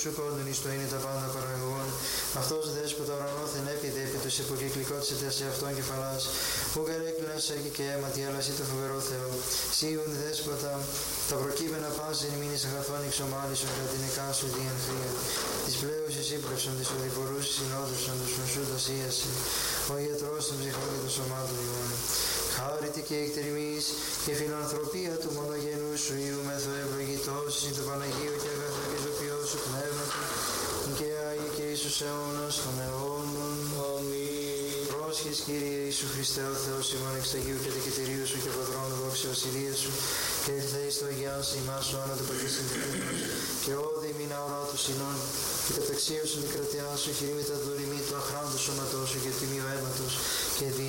σου κόντων εις το είναι τα πάντα παραγωγών. Αυτός δέσποτα ουρανόθεν έπιδε επί τους υποκυκλικότητες σε αυτόν κεφαλάς. Ου καρέκλας σέγγι και αίματι, αλλά εσύ το φοβερό Θεό. Σίουν δέσποτα, τα προκείμενα πάσιν μήνυς αγαθών εξομάλισον κατά την εκάσου διενθρία. Τις πλέουσες ύπλευσον, τις οδηπορούσες συνόδευσον, τους νοσούντας ίαση. Ο ιατρός των ψυχών και των σωμάτων ημών. Χάρητη και εκτριμής και φιλανθρωπία του μονογενού σου Υιού μεθο ευλογητός συν το Παναγίου και αγαθό και ζωπιό σου πνεύματι και Άγιε και Ιησούς αιώνας των αιώνων. Αμήν. Πρόσχες Κύριε Ιησού Χριστέ ο Θεός ημών εξ Αγίου και δικητηρίου σου και πατρών δόξα βασιλεία σου και ελθέει στο Αγιάν σε ημάς σου άνατο πατήσιν τεκίνος και όδη μην αορά του συνών και καταξίωσον την κρατειά σου χειρίμητα του ορειμή του αχράντου σώματός σου και τιμή ο αίματος και